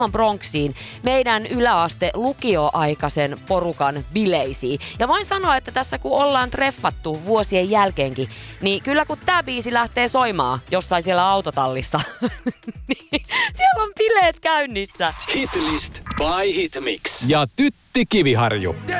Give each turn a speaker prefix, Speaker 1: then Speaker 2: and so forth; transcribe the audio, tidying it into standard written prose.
Speaker 1: Bronxiin meidän yläaste lukioaikaisen porukan bileisiin. Ja voin sanoa, että tässä kun ollaan treffattu vuosien jälkeenkin, niin kyllä kun tää biisi lähtee soimaan jossain siellä autotallissa, niin siellä on bileet käynnissä.
Speaker 2: Hitlist by Hitmix. Ja Tytti Kiviharju.